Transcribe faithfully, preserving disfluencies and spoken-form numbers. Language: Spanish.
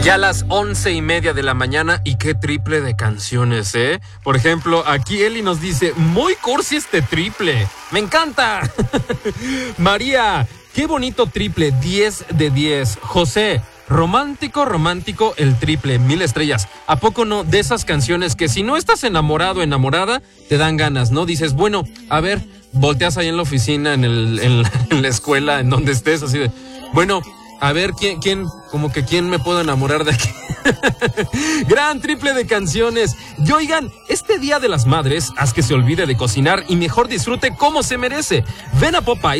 Ya a las once y media de la mañana y qué triple de canciones, ¿eh? Por ejemplo, aquí Eli nos dice, muy cursi este triple, me encanta. María, qué bonito triple, diez de diez. José, romántico, romántico el triple, mil estrellas. ¿A poco no? De esas canciones que si no estás enamorado, enamorada, te dan ganas, ¿no? Dices, bueno, a ver, volteas ahí en la oficina, en, el, en, la, en la escuela, en donde estés, así de, bueno, a ver, ¿quién, quién, como que quién me puedo enamorar de aquí? Gran triple de canciones. Y oigan, este Día de las Madres, haz que se olvide de cocinar y mejor disfrute como se merece. Ven a Popeye